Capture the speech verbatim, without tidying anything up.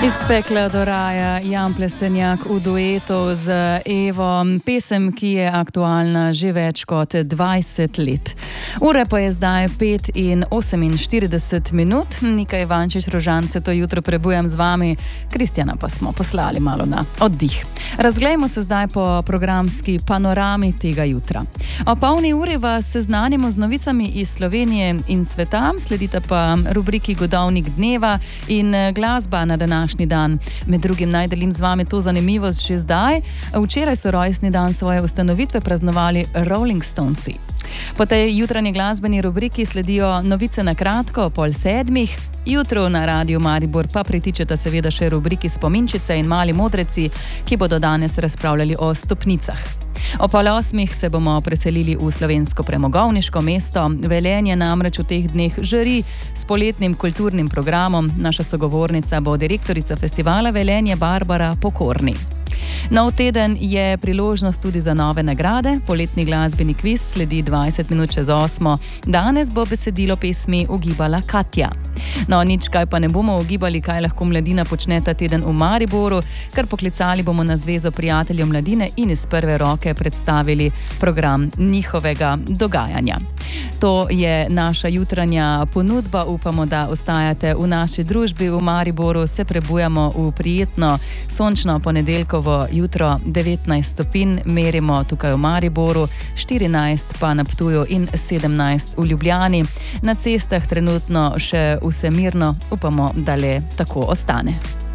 Iz pekla do raja, Jan Plestenjak v duetu z Evo, pesem, ki je aktualna že več kot dvajset let. Ure pa je zdaj pet in oseminštirideset minut, Nika Ivančič Rožance to jutro prebujam z vami, Kristjana pa smo poslali malo na oddih. Razglejmo se zdaj po programski panorami tega jutra. O polni uri vas seznanimo z novicami iz Slovenije in sveta, sledita pa rubriki Godovnik dneva in glasba na današnji dan. Med drugim naj delim z vami to zanimivost že zdaj. Včeraj so rojstni dan svoje ustanovitve praznovali Rolling Stonesi. Po tej jutranji glasbeni rubriki sledijo novice na kratko, pol sedmih. Jutro na Radiu Maribor pa pritičeta seveda še rubriki Spominčice in Mali modreci, ki bodo danes razpravljali o stopnicah. O pol osmih se bomo preselili v slovensko premogovniško mesto. Velenje namreč v teh dneh žari s poletnim kulturnim programom. Naša sogovornica bo direktorica festivala Velenje Barbara Pokorni. Nov teden je priložnost tudi za nove nagrade. Poletni glasbeni kviz sledi dvajset minut čez osmo. Danes bo besedilo pesmi ugibala Katja. No, nič kaj pa ne bomo ugibali, kaj lahko mladina počne ta teden v Mariboru, ker poklicali bomo na Zvezo prijateljev mladine in iz prve roke predstavili program njihovega dogajanja. To je naša jutranja ponudba. Upamo, da ostajate v naši družbi v Mariboru. Se prebujamo v prijetno, sončno ponedeljkovo jutro. devetnajst stopinj merimo tukaj v Mariboru, štirinajst pa na Ptuju in sedemnajst v Ljubljani. Na cestah trenutno še vse mirno. Upamo, da le tako ostane.